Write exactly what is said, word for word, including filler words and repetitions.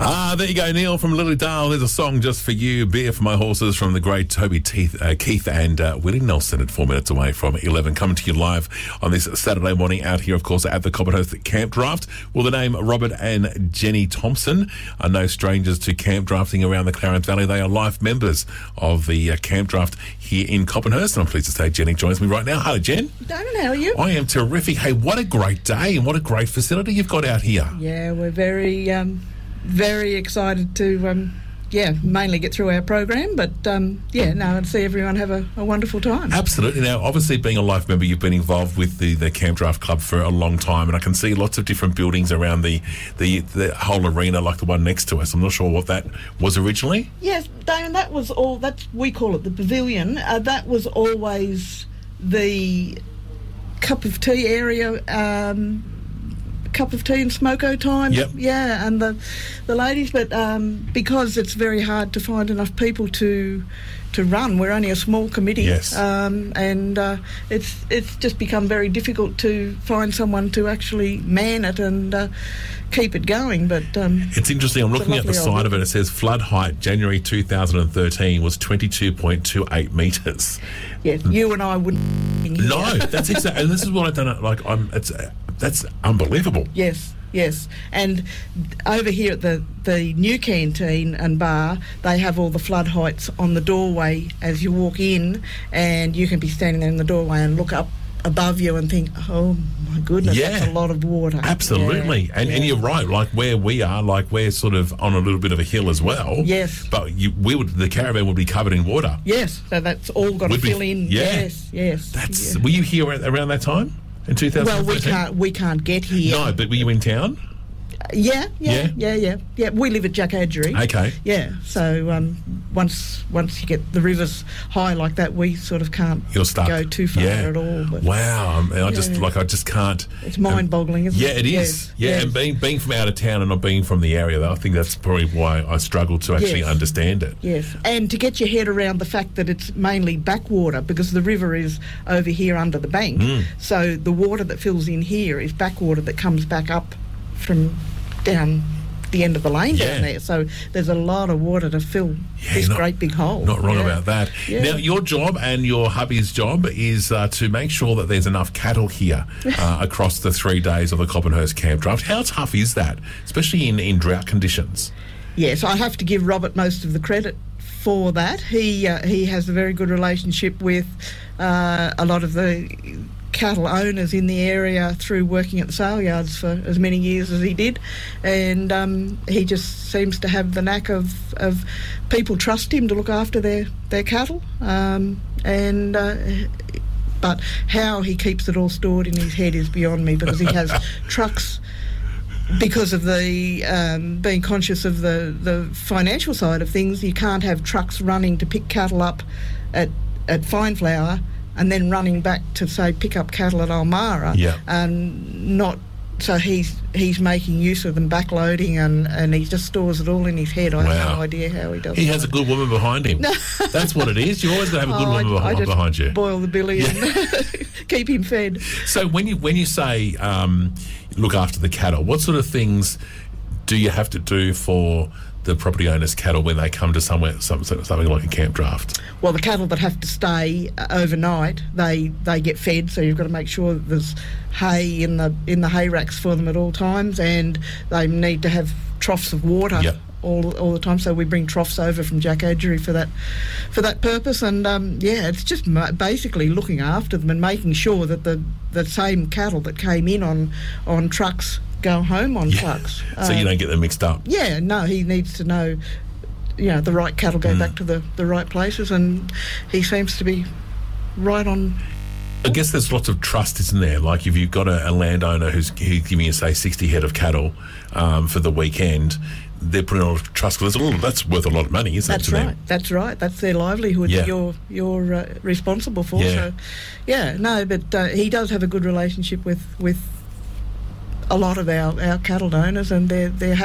Ah, there you go, Neil from Lilydale. There's a song just for you. Beer for My Horses from the great Toby Teeth, uh, Keith and uh, Willie Nelson at four minutes away from eleven. Coming to you live on this Saturday morning out here, of course, at the Copperhurst Camp Draft. Well, the name Robert and Jenny Thompson are no strangers to camp drafting around the Clarence Valley. They are life members of the uh, Camp Draft here in Copperhurst. And I'm pleased to say Jenny joins me right now. Hello, Jen. Damon, how are you? I am terrific. Hey, what a great day and what a great facility you've got out here. Yeah, we're very... Um Very excited to, um, yeah, mainly get through our program, but um, yeah, no, and see everyone have a, a wonderful time. Absolutely. Now, obviously, being a life member, you've been involved with the, the Camp Draft Club for a long time, and I can see lots of different buildings around the, the, the whole arena, like the one next to us. I'm not sure what that was originally. Yes, Damon, that was all. That's we call it the pavilion. Uh, that was always the cup of tea area. Um, cup of tea and smoko time. Yep. Yeah, and the the ladies, but um, because it's very hard to find enough people to to run, we're only a small committee. Yes. Um, and uh, it's it's just become very difficult to find someone to actually man it and uh, keep it going. But um, it's interesting. I'm looking at the side of it. It says flood height January two thousand thirteen was twenty-two point two eight metres. Yeah, you and I wouldn't. No, that's exactly. And this is what I don't like. I'm. It's. That's unbelievable. Yes, yes. And over here at the, the new canteen and bar, they have all the flood heights on the doorway as you walk in, and you can be standing there in the doorway and look up above you and think, oh my goodness, yeah, that's a lot of water. Absolutely. Yeah, and yeah. and you're right, like where we are, like we're sort of on a little bit of a hill as well. Yes. But you, we would the caravan would be covered in water. Yes, so that's all got Would to be, fill in. Yeah. Yes, yes. That's. Yeah. Were you here around that time? In two thousand thirteen? Well, we can't we can't get here. No, but were you in town? Uh, yeah, yeah, Yeah? yeah, yeah, yeah. We live at Jackadgery. Okay. Yeah, so um, once once you get the rivers high like that, we sort of can't You're stuck. go too far Yeah. at all. But Wow. I, mean, I just Yeah. like I just can't. it's mind-boggling, isn't Yeah, it? it is. Yes, Yeah, yes. and being being from out of town and not being from the area, though, I think that's probably why I struggle to actually Yes. understand it. Yes, and to get your head around the fact that it's mainly backwater because the river is over here under the bank. Mm. So the water that fills in here is backwater that comes back up from down the end of the lane Yeah. down there. So there's a lot of water to fill Yeah, this not- great big hole. Not wrong Yeah. about that. Yeah. Now, your job and your hubby's job is uh, to make sure that there's enough cattle here uh, across the three days of the Copperhurst Camp Draft. How tough is that, especially in, in drought conditions? Yes, I have to give Robert most of the credit for that. He uh, he has a very good relationship with uh, a lot of the cattle owners in the area through working at the sale yards for as many years as he did, and um, he just seems to have the knack of, of people trust him to look after their, their cattle, um, and uh, but how he keeps it all stored in his head is beyond me, because he has trucks. Because of the um, being conscious of the, the financial side of things, you can't have trucks running to pick cattle up at, at Fine Flower and then running back to, say, pick up cattle at Almara. Yeah. And not... So he's he's making use of them, backloading, and, and he just stores it all in his head. I Wow. have no idea how he does it. He has a good woman behind him. That's what it is. You're always going to have a good Oh, woman I, I behind, just behind you. boil the billy and keep him fed. So when you when you say um, look after the cattle, what sort of things do you have to do for the property owners' cattle when they come to somewhere some, something like a camp draft? Well, the cattle that have to stay uh, overnight, they they get fed. So you've got to make sure that there's hay in the in the hay racks for them at all times, and they need to have troughs of water. Yep. All, all the time, so we bring troughs over from Jackadgery for that for that purpose, and um, yeah, it's just ma- basically looking after them and making sure that the, the same cattle that came in on on trucks go home on Yeah. trucks. So you Um, don't get them mixed up. Yeah, no, he needs to know, you know, the right cattle go Mm. back to the, the right places, and he seems to be right on. I guess there's lots of trust, isn't there? Like if you've got a, a landowner who's, who's giving you, say, sixty head of cattle um, for the weekend, they're putting a lot of trust. Because that's worth a lot of money, isn't That's it, to right. them? That's right. That's their livelihood Yeah. that you're you're uh, responsible for. Yeah. So, yeah, no, but uh, he does have a good relationship with with a lot of our, our cattle owners, and they're they're